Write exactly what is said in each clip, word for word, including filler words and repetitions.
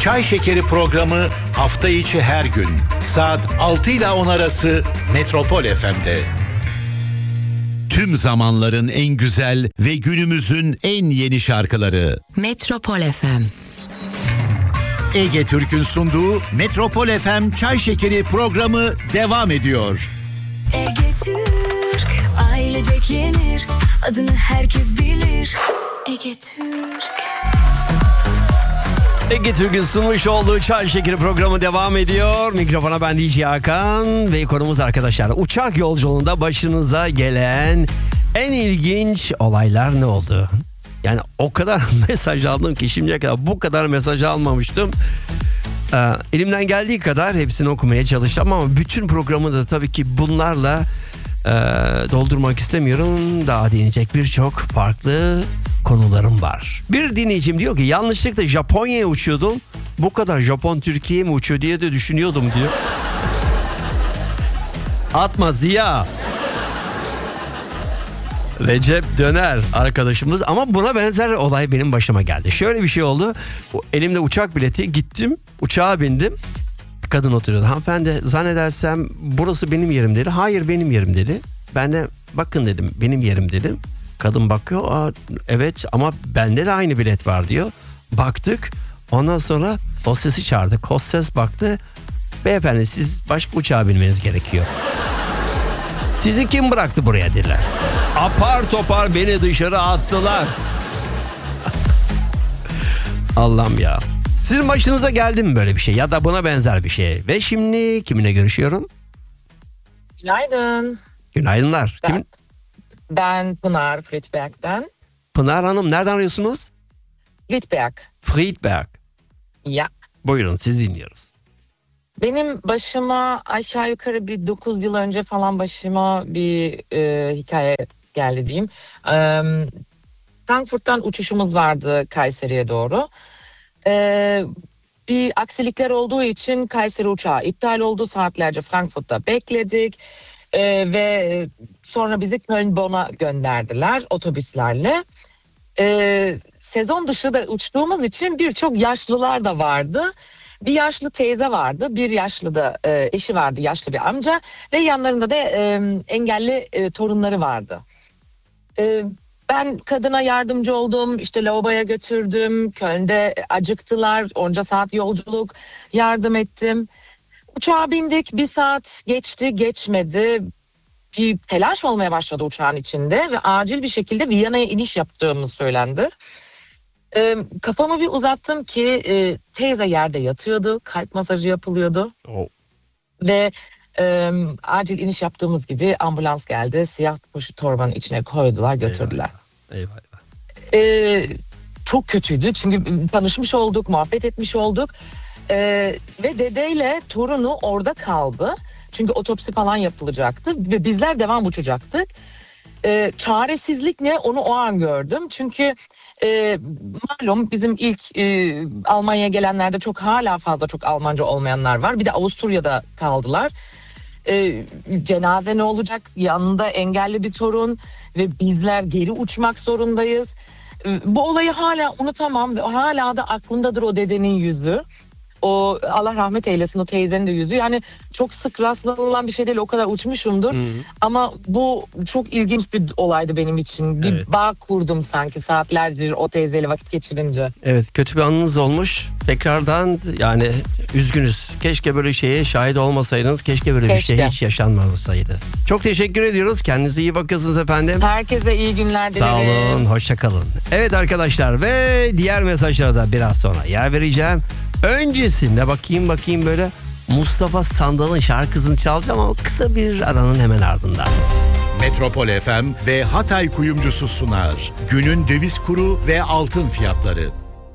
Çay Şekeri programı hafta içi her gün saat altı ile on arası Metropol F M'de. Tüm zamanların en güzel ve günümüzün en yeni şarkıları. Metropol F M. Ege Türk'ün sunduğu Metropol F M Çay Şekeri programı devam ediyor. Ege Türk, ailecek yenir, adını herkes bilir. Ege Türk. Ege Türk'ün sunmuş olduğu Çay Şekeri programı devam ediyor. Mikrofona ben D J Hakan ve konumuz arkadaşlar. Uçak yolculuğunda başınıza gelen en ilginç olaylar ne oldu? Yani o kadar mesaj aldım ki şimdiye kadar bu kadar mesaj almamıştım. Ee, elimden geldiği kadar hepsini okumaya çalıştım ama bütün programı da tabii ki bunlarla e, doldurmak istemiyorum. Daha değinecek birçok farklı konularım var. Bir dinleyicim diyor ki yanlışlıkla Japonya'ya uçuyordum. Bu kadar Japon Türkiye'ye mi uçuyor diye de düşünüyordum diyor. Atma Ziya. Recep Döner arkadaşımız ama buna benzer olay benim başıma geldi. Şöyle bir şey oldu. Elimde uçak bileti, gittim uçağa bindim. Kadın oturuyordu. Hanımefendi zannedersem burası benim yerim dedi. Hayır benim yerim dedi. Ben de bakın dedim benim yerim dedim. Kadın bakıyor. Aa, evet ama bende de aynı bilet var diyor. Baktık. Ondan sonra hostesi çağırdık. Hostes baktı. Beyefendi siz başka uçağa binmeniz gerekiyor. Sizi kim bıraktı buraya dediler. Apar topar beni dışarı attılar. Allah'ım ya. Sizin başınıza geldi mi böyle bir şey ya da buna benzer bir şey? Ve şimdi kiminle görüşüyorum? Günaydın. Günaydınlar. Ben, Kimin? ben Pınar Friedberg'den. Pınar Hanım nereden arıyorsunuz? Friedberg. Friedberg. Ya. Buyurun siz dinliyoruz. Benim başıma aşağı yukarı bir dokuz yıl önce falan başıma bir e, hikaye geldi diyeyim. E, Frankfurt'tan uçuşumuz vardı Kayseri'ye doğru. E, bir aksilikler olduğu için Kayseri uçağı iptal oldu. Saatlerce Frankfurt'ta bekledik. E, ve sonra bizi Köln-Bonn'a gönderdiler otobüslerle. E, sezon dışı da uçtuğumuz için birçok yaşlılar da vardı. Bir yaşlı teyze vardı, bir yaşlı da e, eşi vardı, yaşlı bir amca ve yanlarında da e, engelli e, torunları vardı. E, ben kadına yardımcı oldum, işte lavaboya götürdüm, Köln'de acıktılar, onca saat yolculuk yardım ettim. Uçağa bindik, bir saat geçti, geçmedi. Bir telaş olmaya başladı uçağın içinde ve acil bir şekilde Viyana'ya iniş yaptığımız söylendi. E, kafamı bir uzattım ki e, teyze yerde yatıyordu, kalp masajı yapılıyordu. Oh. Ve e, acil iniş yaptığımız gibi ambulans geldi, siyah poşet torbanın içine koydular, götürdüler. Eyvallah. Eyvallah. E, çok kötüydü çünkü tanışmış olduk, muhabbet etmiş olduk e, ve dedeyle torunu orada kaldı. Çünkü otopsi falan yapılacaktı ve bizler devam uçacaktık. E, çaresizlik ne onu o an gördüm. Çünkü e, malum bizim ilk e, Almanya'ya gelenlerde çok hala fazla çok Almanca olmayanlar var. Bir de Avusturya'da kaldılar. E, cenaze ne olacak? Yanında engelli bir torun ve bizler geri uçmak zorundayız. E, bu olayı hala unutamam ve hala da aklımdadır o dedenin yüzü. O Allah rahmet eylesin o teyzenin de yüzü. Yani çok sık rastlanılan bir şey değil. O kadar uçmuşumdur. Hı hı. Ama bu çok ilginç bir olaydı benim için. Bir evet. bağ kurdum sanki saatlerdir o teyzeyle vakit geçirince. Evet, kötü bir anınız olmuş. Tekrardan yani üzgünüz. Keşke böyle şeye şahit olmasaydınız. Keşke böyle Keşke. bir şey hiç yaşanmamasaydı. Çok teşekkür ediyoruz. Kendinize iyi bakıyorsunuz efendim. Herkese iyi günler dilerim. Sağ olun. Hoşça kalın. Evet arkadaşlar ve diğer mesajlara da biraz sonra yer vereceğim. Öncesinde bakayım bakayım böyle Mustafa Sandal'ın şarkısını çalacağım ama kısa bir aranın hemen ardından. Metropol F M ve Hatay Kuyumcusu sunar. Günün döviz kuru ve altın fiyatları.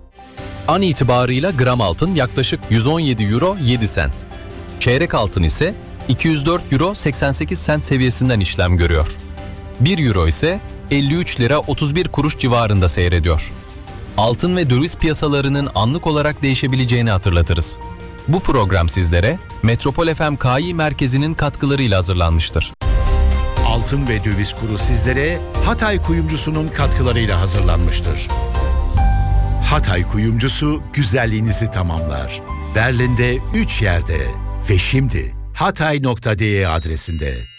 An itibarıyla gram altın yaklaşık yüz on yedi euro yedi sent. Çeyrek altın ise iki yüz dört euro seksen sekiz sent seviyesinden işlem görüyor. bir euro ise elli üç lira otuz bir kuruş civarında seyrediyor. Altın ve döviz piyasalarının anlık olarak değişebileceğini hatırlatırız. Bu program sizlere Metropol F M K İ Merkezi'nin katkılarıyla hazırlanmıştır. Altın ve döviz kuru sizlere Hatay Kuyumcusu'nun katkılarıyla hazırlanmıştır. Hatay kuyumcusu güzelliğinizi tamamlar. Berlin'de üç yerde ve şimdi hatay nokta de adresinde.